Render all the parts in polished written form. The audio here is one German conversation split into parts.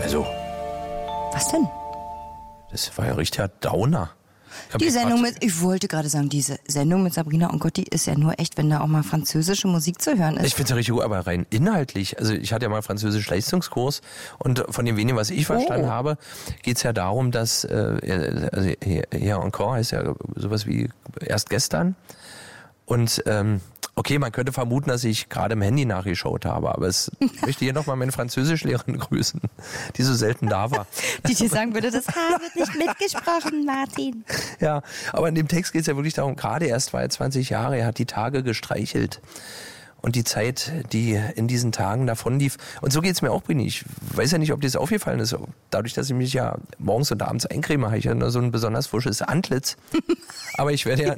Also, Was denn? das war ja richtiger Downer. Ich wollte gerade sagen, diese Sendung mit Sabrina und Gotti ist ja nur echt, wenn da auch mal französische Musik zu hören ist. Ich finde es ja richtig gut, aber rein inhaltlich. Also ich hatte ja mal französisch Leistungskurs und von dem wenigen, was ich verstanden habe, geht es ja darum, dass, hier encore heißt ja sowas wie erst gestern. Und okay, man könnte vermuten, dass ich gerade im Handy nachgeschaut habe, aber ich möchte hier nochmal meine Französischlehrerin grüßen, die so selten da war. Die dir sagen würde, das Haar wird nicht mitgesprochen, Martin. Ja, aber in dem Text geht es ja wirklich darum, gerade erst war er 20 Jahre, er hat die Tage gestreichelt. Und die Zeit, die in diesen Tagen davon lief. Und so geht es mir auch, Brini. Ich weiß ja nicht, ob dir das aufgefallen ist. Dadurch, dass ich mich ja morgens und abends eincreme, habe ich ja nur so ein besonders frisches Antlitz. Aber ich werde ja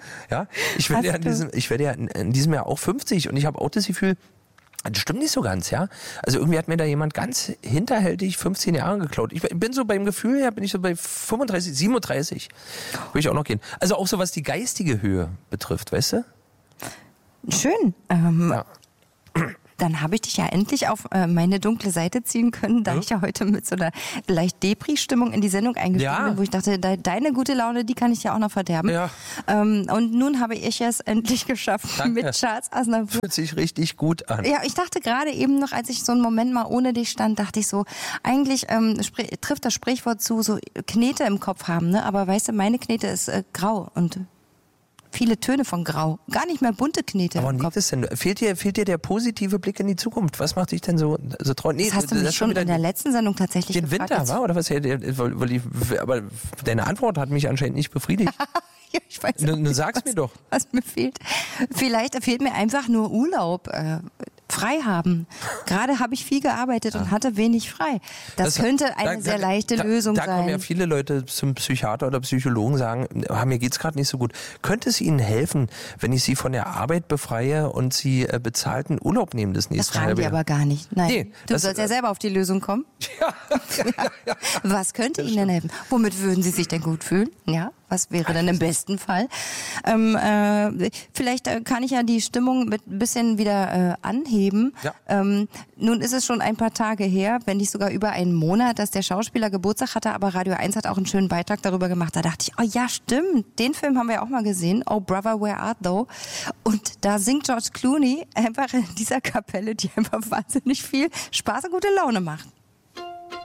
ich werde ja in diesem Jahr auch 50 und ich habe auch das Gefühl, das stimmt nicht so ganz, ja. Also irgendwie hat mir da jemand ganz hinterhältig 15 Jahre geklaut. Ich bin so beim Gefühl, ja, bin ich so bei 35, 37. Würde ich auch noch gehen. Also auch so, was die geistige Höhe betrifft, weißt du? Schön. Ja. Dann habe ich dich ja endlich auf meine dunkle Seite ziehen können, da ich ja heute mit so einer leicht Depri-Stimmung in die Sendung eingestiegen bin, wo ich dachte, deine gute Laune, die kann ich ja auch noch verderben. Ja. Und nun habe ich es endlich geschafft mit Charles Aznavour. Fühlt sich richtig gut an. Ja, ich dachte gerade eben noch, als ich so einen Moment mal ohne dich stand, dachte ich so, eigentlich trifft das Sprichwort zu, so Knete im Kopf haben, ne? Aber weißt du, meine Knete ist grau und viele Töne von Grau. Gar nicht mehr bunte Knete. Aber liegt es denn? Fehlt dir der positive Blick in die Zukunft? Was macht dich denn so traurig? Nee, das hast du mich schon in der letzten Sendung tatsächlich den gefragt. Winter, war? Oder was? Aber deine Antwort hat mich anscheinend nicht befriedigt. Ja, ich weiß Du sag's mir doch. Was mir fehlt. Vielleicht fehlt mir einfach nur Urlaub. Frei haben. Gerade habe ich viel gearbeitet und hatte wenig frei. Das könnte eine sehr leichte Lösung sein. Da kommen ja viele Leute zum Psychiater oder Psychologen, sagen, mir geht's gerade nicht so gut. Könnte es Ihnen helfen, wenn ich Sie von der Arbeit befreie und Sie bezahlten Urlaub nehmen das nächste Mal? Das fragen die aber gar nicht. Nein. Nee, du sollst ja selber auf die Lösung kommen. Ja. Was könnte Ihnen denn helfen? Womit würden Sie sich denn gut fühlen? Ja. Was wäre denn im besten Fall? Vielleicht kann ich ja die Stimmung mit ein bisschen wieder anheben. Ja. Nun ist es schon ein paar Tage her, wenn nicht sogar über einen Monat, dass der Schauspieler Geburtstag hatte, aber Radio 1 hat auch einen schönen Beitrag darüber gemacht. Da dachte ich, oh ja, stimmt, den Film haben wir ja auch mal gesehen, Oh Brother, Where Art Thou? Und da singt George Clooney einfach in dieser Kapelle, die einfach wahnsinnig viel Spaß und gute Laune macht.